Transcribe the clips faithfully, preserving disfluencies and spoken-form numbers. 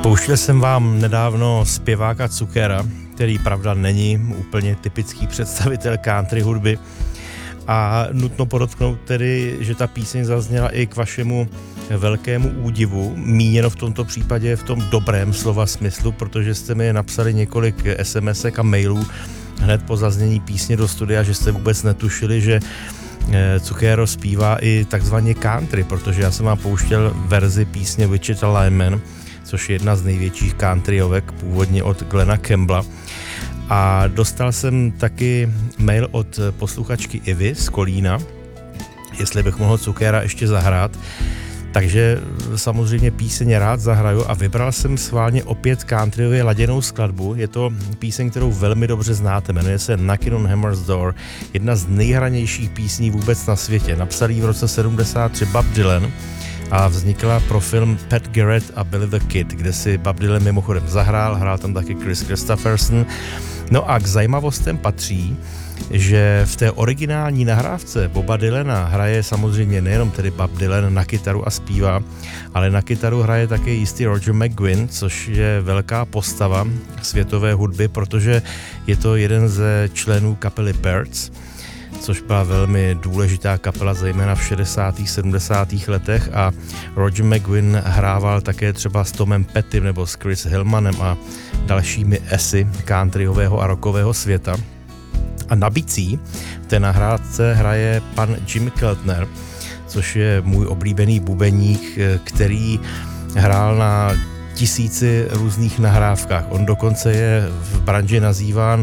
Pouštěl jsem vám nedávno zpěváka Cukera, který pravda není úplně typický představitel country hudby. A nutno podotknout tedy, že ta píseň zazněla i k vašemu velkému údivu, míněno v tomto případě v tom dobrém slova smyslu, protože jste mi napsali několik SMSek a mailů hned po zaznění písně do studia, že jste vůbec netušili, že Cukero zpívá i takzvaně country, protože já jsem vám pouštěl verzi písně Wichita Lineman, což je jedna z největších countryovek, původně od Glena Campbella. A dostal jsem taky mail od posluchačky Ivy z Kolína, jestli bych mohl Cukera ještě zahrát. Takže samozřejmě píseň rád zahraju a vybral jsem schválně opět countryově laděnou skladbu. Je to píseň, kterou velmi dobře znáte, jmenuje se Knockin' on Hammer's Door, jedna z nejhranějších písní vůbec na světě. Napsal ji v roce sedmdesát tři Bob Dylan a vznikla pro film Pat Garrett a Billy the Kid, kde si Bob Dylan mimochodem zahrál, hrál tam taky Chris Christopherson. No a k zajímavostem patří, že v té originální nahrávce Boba Dylana hraje samozřejmě nejenom tedy Bob Dylan na kytaru a zpívá, ale na kytaru hraje také jistý Roger McGuinn, což je velká postava světové hudby, protože je to jeden ze členů kapely Byrds, což byla velmi důležitá kapela, zejména v šedesátých sedmdesátých letech, a Roger McGuinn hrával také třeba s Tomem Pettym nebo s Chris Hillmanem a dalšími esy countryového a rockového světa. A na bicí v té nahrávce hraje pan Jimmy Keltner, což je můj oblíbený bubeník, který hrál na tisíci různých nahrávkách. On dokonce je v branži nazýván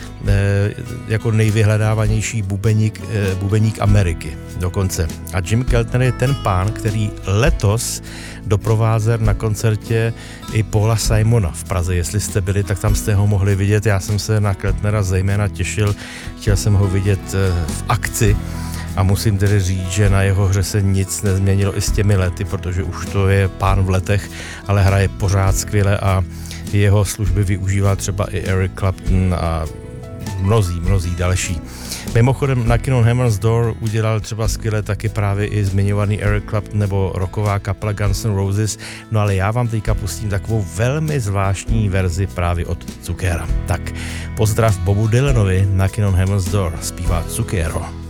jako nejvyhledávanější bubeník, bubeník Ameriky dokonce. A Jim Keltner je ten pán, který letos doprovázel na koncertě i Paula Simona v Praze. Jestli jste byli, tak tam jste ho mohli vidět. Já jsem se na Keltnera zejména těšil, chtěl jsem ho vidět v akci a musím tedy říct, že na jeho hře se nic nezměnilo i s těmi lety, protože už to je pán v letech, ale hraje pořád skvěle a jeho služby využívá třeba i Eric Clapton a mnozí, mnozí další. Mimochodem Knockin' on Hammer's Door udělal třeba skvěle taky právě i zmiňovaný Eric Clapton nebo rocková kapela Guns N' Roses, no ale já vám teďka pustím takovou velmi zvláštní verzi právě od Cukera. Tak pozdrav Bobu Dylanovi, Knockin' on Hammer's Door zpívá Cukero.